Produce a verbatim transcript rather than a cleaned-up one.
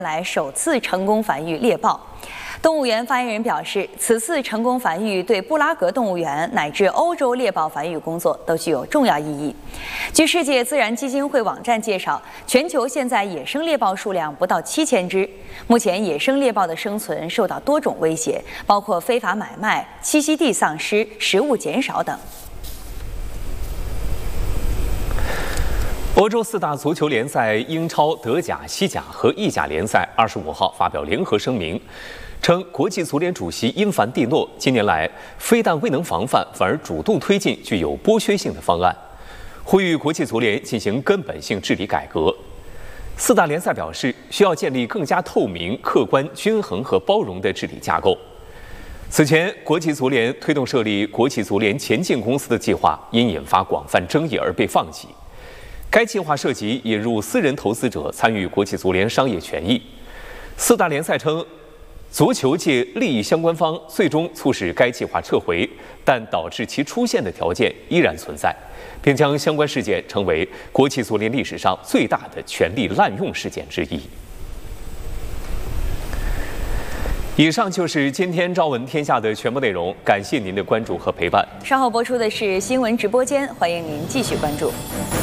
来首次成功繁育猎豹。动物园发言人表示，此次成功繁育对布拉格动物园乃至欧洲猎豹繁育工作都具有重要意义。据世界自然基金会网站介绍，全球现在野生猎豹数量不到七千只。目前，野生猎豹的生存受到多种威胁，包括非法买卖、栖息地丧失、食物减少等。 欧洲四大足球联赛英超、德甲、西甲和意甲联赛二十五号发表联合声明，称国际足联主席因凡蒂诺近年来非但未能防范，反而主动推进具有剥削性的方案，呼吁国际足联进行根本性治理改革。四大联赛表示，需要建立更加透明、客观、均衡和包容的治理架构。此前，国际足联推动设立国际足联前进公司的计划，因引发广泛争议而被放弃。 该计划涉及引入私人投资者参与国际足联商业权益。四大联赛称，足球界利益相关方最终促使该计划撤回，但导致其出现的条件依然存在，并将相关事件称为国际足联历史上最大的权力滥用事件之一。以上就是今天朝闻天下的全部内容，感谢您的关注和陪伴。 稍后播出的是新闻直播间，欢迎您继续关注。